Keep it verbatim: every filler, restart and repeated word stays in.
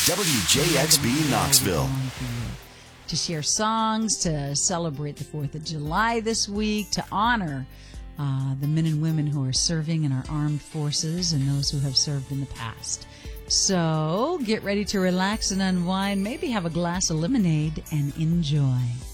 W J X B Knoxville. To share songs, to celebrate the fourth of July this week, to honor uh, the men and women who are serving in our armed forces and those who have served in the past. So get ready to relax and unwind, maybe have a glass of lemonade and enjoy.